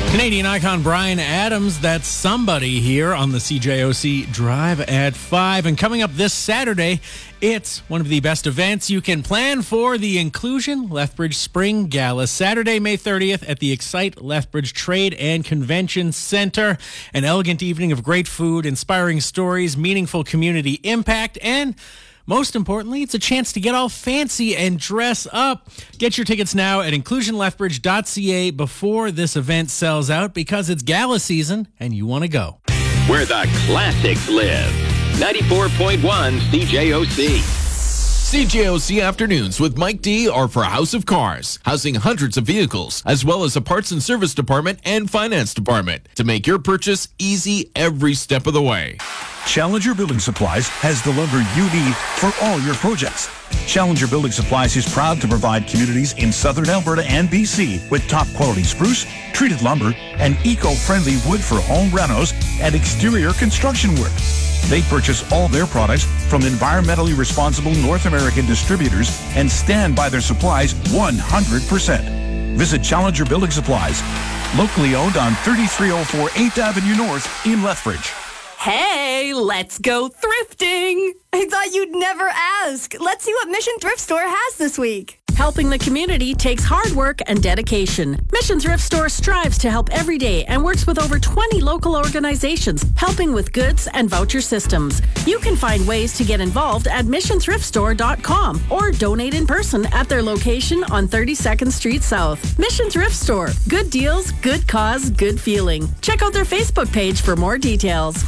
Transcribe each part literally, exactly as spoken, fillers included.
Canadian icon Bryan Adams, that's somebody here on the C J O C Drive at five. And coming up this Saturday, it's one of the best events you can plan for, the Inclusion Lethbridge Spring Gala. Saturday, May thirtieth at the Excite Lethbridge Trade and Convention Center. An elegant evening of great food, inspiring stories, meaningful community impact, and most importantly, it's a chance to get all fancy and dress up. Get your tickets now at inclusion lethbridge dot c a before this event sells out, because it's gala season and you want to go. Where the classics live. ninety-four point one C J O C. C J O C Afternoons with Mike D are for House of Cars, housing hundreds of vehicles, as well as a parts and service department and finance department to make your purchase easy every step of the way. Challenger Building Supplies has the lumber you need for all your projects. Challenger Building Supplies is proud to provide communities in southern Alberta and B C with top quality spruce, treated lumber, and eco-friendly wood for home renos and exterior construction work. They purchase all their products from environmentally responsible North American distributors and stand by their supplies one hundred percent. Visit Challenger Building Supplies, locally owned on thirty-three oh four eighth Avenue North in Lethbridge. Hey, let's go thrifting. I thought you'd never ask. Let's see what Mission Thrift Store has this week. Helping the community takes hard work and dedication. Mission Thrift Store strives to help every day and works with over twenty local organizations, helping with goods and voucher systems. You can find ways to get involved at mission thrift store dot com or donate in person at their location on thirty-second Street South. Mission Thrift Store. Good deals, good cause, good feeling. Check out their Facebook page for more details.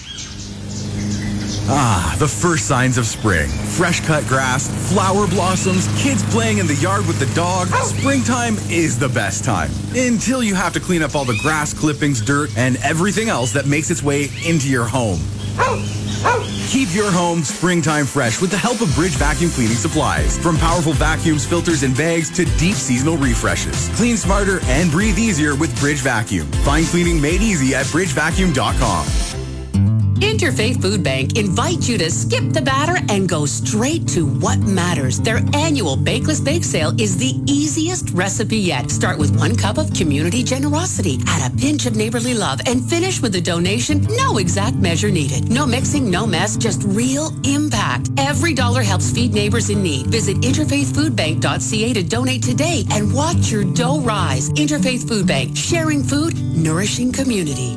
Ah, the first signs of spring. Fresh cut grass, flower blossoms, kids playing in the yard with the dog. Springtime is the best time. Until you have to clean up all the grass clippings, dirt, and everything else that makes its way into your home. Keep your home springtime fresh with the help of Bridge Vacuum Cleaning Supplies. From powerful vacuums, filters, and bags to deep seasonal refreshes. Clean smarter and breathe easier with Bridge Vacuum. Find cleaning made easy at bridge vacuum dot com. Interfaith Food Bank invites you to skip the batter and go straight to what matters. Their annual Bakeless Bake Sale is the easiest recipe yet. Start with one cup of community generosity, add a pinch of neighborly love, and finish with a donation. No exact measure needed. No mixing, no mess, just real impact. Every dollar helps feed neighbors in need. Visit interfaith food bank dot c a to donate today and watch your dough rise. Interfaith Food Bank, sharing food, nourishing community.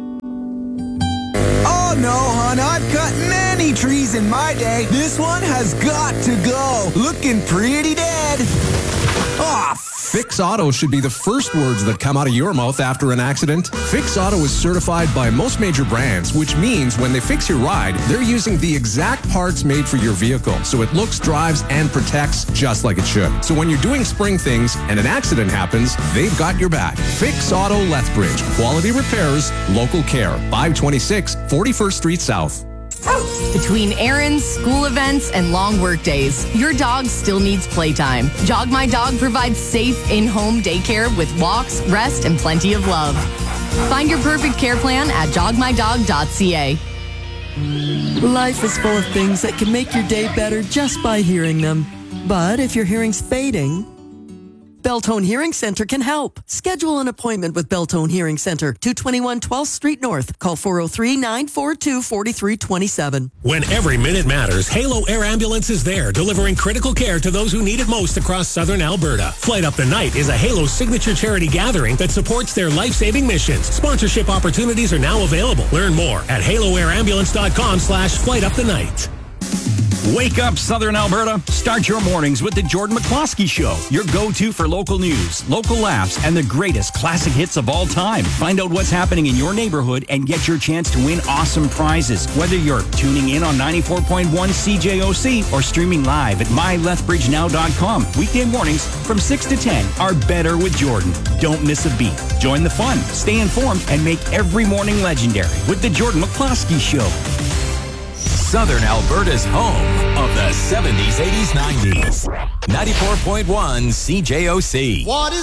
Oh no, hon, I've cut many trees in my day. This one has got to go. Looking pretty dead. Ah, Fix Auto should be the first words that come out of your mouth after an accident. Fix Auto is certified by most major brands, which means when they fix your ride, they're using the exact parts made for your vehicle, so it looks, drives, and protects just like it should. So when you're doing spring things and an accident happens, they've got your back. Fix Auto Lethbridge. Quality repairs, local care. five twenty-six forty-first Street South. Between errands, school events, and long work days, your dog still needs playtime. Jog My Dog provides safe in-home daycare with walks, rest, and plenty of love. Find your perfect care plan at jog my dog dot c a. Life is full of things that can make your day better just by hearing them. But if your hearing's fading, Beltone Hearing Center can help. Schedule an appointment with Beltone Hearing Center, two twenty-one twelfth Street North. Call four oh three, nine four two, four three two seven. When every minute matters, Halo Air Ambulance is there, delivering critical care to those who need it most across southern Alberta. Flight Up the Night is a Halo signature charity gathering that supports their life-saving missions. Sponsorship opportunities are now available. Learn more at halo air ambulance dot com slash flight up the night. Wake up, Southern Alberta. Start your mornings with the Jordan McCloskey Show, your go-to for local news, local laughs, and the greatest classic hits of all time. Find out what's happening in your neighborhood and get your chance to win awesome prizes. Whether you're tuning in on ninety-four point one C J O C or streaming live at my lethbridge now dot com. Weekday mornings from six to ten are better with Jordan. Don't miss a beat. Join the fun, stay informed, and make every morning legendary with the Jordan McCloskey Show. Southern Alberta's home of the seventies, eighties, nineties. ninety-four point one C J O C. What is